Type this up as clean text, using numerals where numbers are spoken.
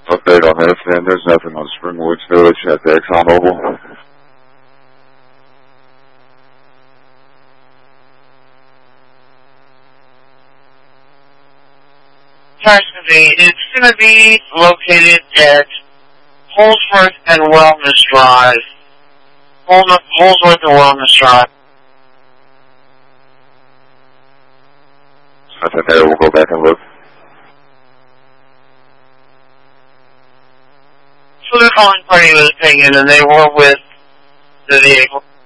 Update on this, then. There's nothing on Springwoods Village at the ExxonMobil. It's going to be located at Holsworth and Wellness Drive. Holsworth and Wellness Drive. Nothing there. We'll go back and look. So the calling party was taken, and they were with the vehicle.